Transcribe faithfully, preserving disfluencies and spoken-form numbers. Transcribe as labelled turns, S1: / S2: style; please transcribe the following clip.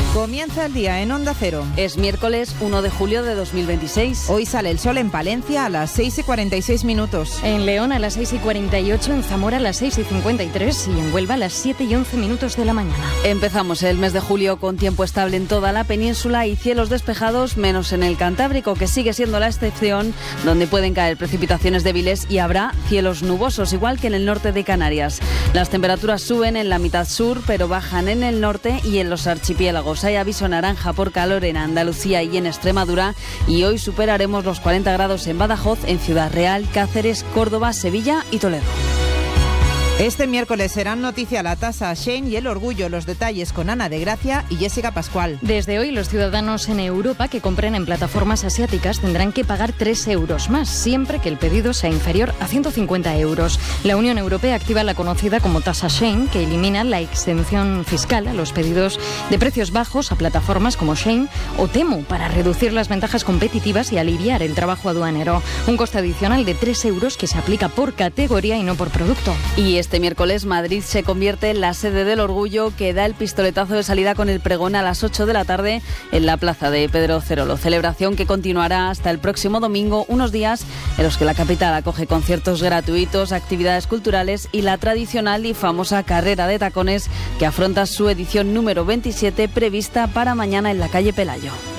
S1: Comienza el día en Onda Cero.
S2: Es miércoles uno de julio de dos mil veintiséis.
S1: Hoy sale el sol en Palencia a las seis y cuarenta y seis minutos.
S3: En León a las seis y cuarenta y ocho, en Zamora a las seis y cincuenta y tres y en Huelva a las siete y once minutos de la mañana.
S2: Empezamos el mes de julio con tiempo estable en toda la península y cielos despejados, menos en el Cantábrico, que sigue siendo la excepción, donde pueden caer precipitaciones débiles y habrá cielos nubosos, igual que en el norte de Canarias. Las temperaturas suben en la mitad sur, pero bajan en el norte y en los archipiélagos. Hay aviso naranja por calor en Andalucía y en Extremadura y hoy superaremos los cuarenta grados en Badajoz, en Ciudad Real, Cáceres, Córdoba, Sevilla y Toledo.
S1: Este miércoles serán noticia la tasa Shein y el orgullo. Los detalles con Ana de Gracia y Jessica Pascual.
S3: Desde hoy, los ciudadanos en Europa que compren en plataformas asiáticas tendrán que pagar tres euros más, siempre que el pedido sea inferior a ciento cincuenta euros. La Unión Europea activa la conocida como tasa Shein, que elimina la exención fiscal a los pedidos de precios bajos a plataformas como Shein o Temu, para reducir las ventajas competitivas y aliviar el trabajo aduanero. Un coste adicional de tres euros que se aplica por categoría y no por producto.
S2: Y este miércoles Madrid se convierte en la sede del orgullo, que da el pistoletazo de salida con el pregón a las ocho de la tarde en la plaza de Pedro Cerolo. Celebración que continuará hasta el próximo domingo, unos días en los que la capital acoge conciertos gratuitos, actividades culturales y la tradicional y famosa carrera de tacones, que afronta su edición número veintisiete, prevista para mañana en la calle Pelayo.